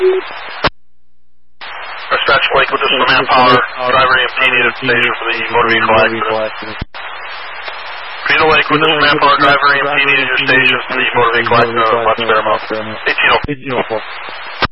Dispatch Lakewood, this is the Manpower. Driver EMT needed station for the motor vehicle accident. Pino Lakewood, this is Manpower. Driver EMT needed your station for the motor vehicle accident on West Fairmount. 1804.